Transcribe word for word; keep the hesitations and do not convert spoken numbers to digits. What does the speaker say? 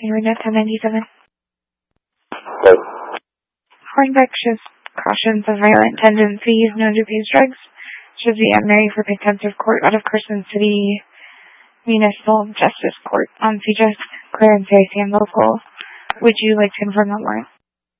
Unit ten ninety-seven. Yes. Hornbeck shows cautions of violent tendencies, known to abuse drugs. Should be unmarried for contempt of court out of Carson City Municipal Justice Court on C J S, clearance A C M local. Would you like to confirm that warrant?